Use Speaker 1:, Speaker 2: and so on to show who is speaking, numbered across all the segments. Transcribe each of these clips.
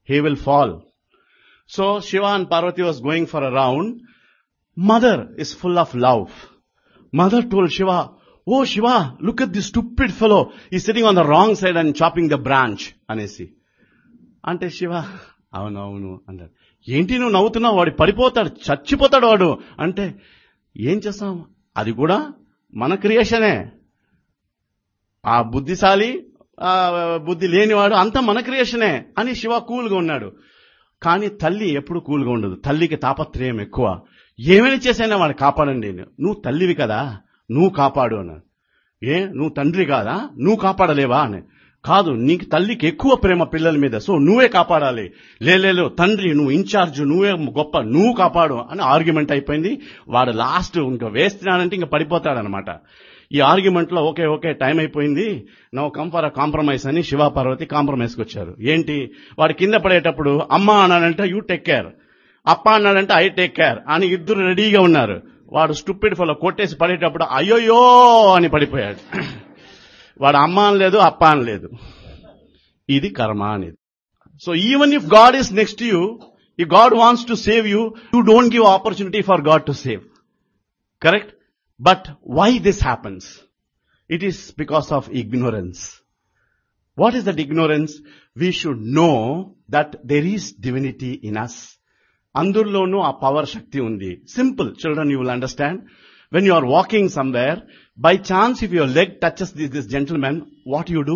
Speaker 1: he will fall. So Shiva and Parvati was going for a round. Mother is full of love. Mother told Shiva, "Oh Shiva, look at this stupid fellow. He's sitting on the wrong side and chopping the branch." అనేసి అంటే శివ అవునవును అన్నాడు. ఏంటి నువ్వు నవ్వుతున్నావు, వాడు పడిపోతాడు, చచ్చిపోతాడు వాడు అంటే ఏం చేస్తాం, అది కూడా మన క్రియేషనే. ఆ బుద్ధిశాలి బుద్ధి లేనివాడు అంతా మన క్రియేషనే అని శివ కూల్గా ఉన్నాడు. కానీ తల్లి ఎప్పుడు కూల్గా ఉండదు. తల్లికి తాపత్రయం ఎక్కువ. ఏమైనా చేసైనా వాడు కాపాడండి, నువ్వు తల్లివి కదా, నువ్వు కాపాడు అన్నాడు. నువ్వు తండ్రి కాదా, నువ్వు కాపాడలేవా అని. కాదు, నీకు తల్లికి ఎక్కువ ప్రేమ పిల్లల మీద, సో నువ్వే కాపాడాలి. లేదు తండ్రి నువ్వు ఇన్ఛార్జ్, నువ్వే గొప్ప, నువ్వు కాపాడు అని ఆర్గ్యుమెంట్ అయిపోయింది. వాడు లాస్ట్ ఇంకా వేస్తున్నాడంటే ఇంకా పడిపోతాడనమాట. ఈ ఆర్గ్యుమెంట్ లో ఓకే టైం అయిపోయింది, now come for a compromise అని శివ పార్వతి కాంప్రమైజ్కి వచ్చారు. ఏంటి, వాడు కింద పడేటప్పుడు అమ్మ అన్నాడంటే యూ టేక్ కేర్, అప్ప అన్నాడంటే ఐ టేక్ కేర్ అని ఇద్దరు రెడీగా ఉన్నారు. వాడు స్టూపిడ్ ఫెలో కొట్టేసి పడేటప్పుడు అయ్యోయో అని పడిపోయాడు. వాడు అమ్మ అనలేదు, అప్ప అనలేదు. ఇది కర్మ అనేది. So even if God is next you, if God wants to save you, you don't give opportunity for God to save. Correct? But why this happens? It is because of ignorance. What is that ignorance? We should know that there is divinity in us. Andurlonu aa power shakti undi. Simple, children, you will understand. When you are walking somewhere, by chance if your leg touches this gentleman, what you do?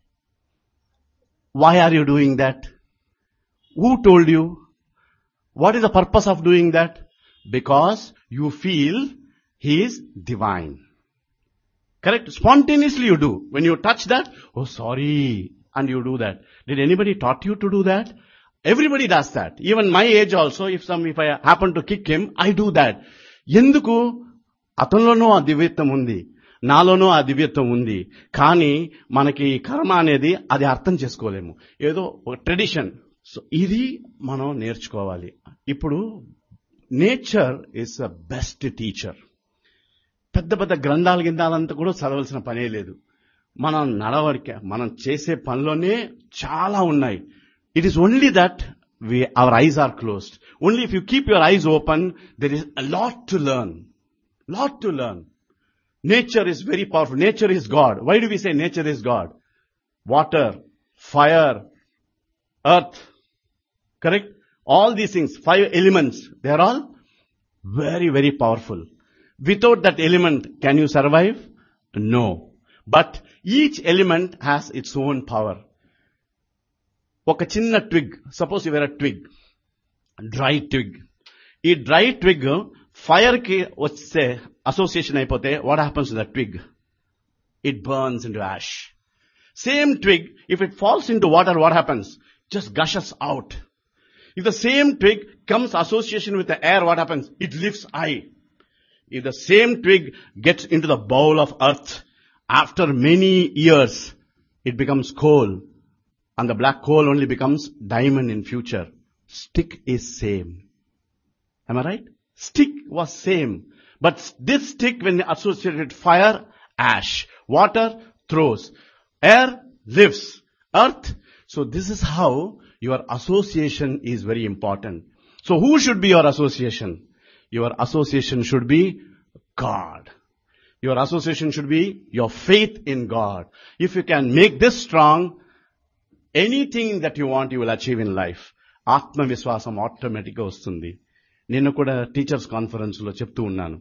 Speaker 1: Why are you doing that? Who told you? What is the purpose of doing that? Because you feel he is divine. Correct? Spontaneously you do. When you touch that, oh sorry, and you do that. Did anybody taught you to do that? Everybody does that. Even my age also, if I happen to kick him, I do that. Enduku? అతనిలోనూ ఆ దివ్యత్వం ఉంది, నాలోనూ ఆ దివ్యత్వం ఉంది. కానీ మనకి కర్మ అనేది అది అర్థం చేసుకోలేము. ఏదో ఒక ట్రెడిషన్. సో ఇది మనం నేర్చుకోవాలి. ఇప్పుడు nature is the best teacher. పెద్ద పెద్ద గ్రంథాల గిందాలంతా కూడా చదవాల్సిన పనే లేదు. మనం నడవడిక, మనం చేసే పనిలోనే చాలా ఉన్నాయి. It is only that our eyes are closed. Only if you keep your eyes open, there is a lot to learn. Lot to learn. Nature is very powerful. Nature is God. Why do we say nature is God? Water, fire, earth. Correct? All these things, 5 elements, they are all very, very powerful. Without that element, can you survive? No. But each element has its own power. Oka chinna twig. Suppose you were a twig. Dry twig. Ee dry twig, fire ki vachse association అయిపోతే what happens to that twig? It burns into ash. Same twig, if it falls into water, what happens? Just gushes out. If the same twig comes association with the air, what happens? It lifts high. If the same twig gets into the bowl of earth, after many years, it becomes coal. And the black coal only becomes diamond in future. Stick is same. Am I right? Stick was same. But this stick, when associated with fire, ash. Water, throws. Air, lives. Earth. So this is how your association is very important. So who should be your association? Your association should be God. Your association should be your faith in God. If you can make this strong, anything that you want, you will achieve in life. Atma Viswasam automatically vastundi. నేను కూడా teachers conference లో చెప్తూ ఉన్నాను,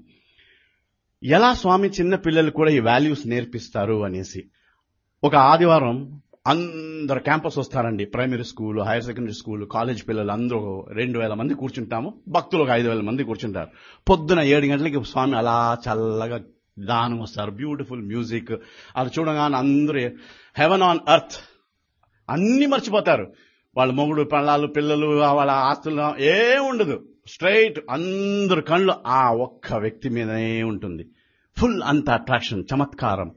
Speaker 1: ఎలా స్వామి చిన్న పిల్లలు కూడా ఈ వాల్యూస్ నేర్పిస్తారు అనేసి. ఒక ఆదివారం అందరు క్యాంపస్ వస్తారండి. Primary school, higher secondary school, college పిల్లలు అందరూ 2000 మంది కూర్చుంటాము. భక్తులు ఒక 5000 మంది కూర్చుంటారు. పొద్దున 7 గంటలకి స్వామి అలా చల్లగా గానం వస్తారు, బ్యూటిఫుల్ మ్యూజిక్. అది చూడగానే అందరూ హెవెన్ ఆన్ ఎర్త్ అన్ని మర్చిపోతారు. వాళ్ళ మొగుడు, పిల్లలు, వాళ్ళ ఆస్తులు ఏముండదు. స్ట్రైట్ అందరు కళ్ళు ఆ ఒక్క వ్యక్తి మీదనే ఉంటుంది. ఫుల్ అంత అట్రాక్షన్, చమత్కారం.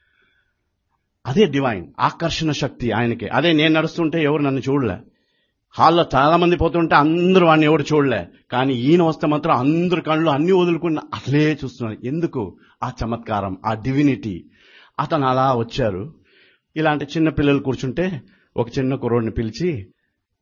Speaker 1: అదే డివైన్ ఆకర్షణ శక్తి ఆయనకి. అదే నేను నడుస్తుంటే ఎవరు నన్ను చూడలే, హాల్లో చాలా మంది పోతుంటే అందరూ వాడిని ఎవరు చూడలే. కానీ ఈయన వస్తే మాత్రం అందరు కళ్ళు అన్ని వదులుకుని అట్లే చూస్తున్నారు. ఎందుకు? ఆ చమత్కారం, ఆ డివినిటీ. అతను అలా వచ్చారు. ఇలాంటి చిన్న పిల్లలు కూర్చుంటే ఒక చిన్న కుర్రోడిని పిలిచి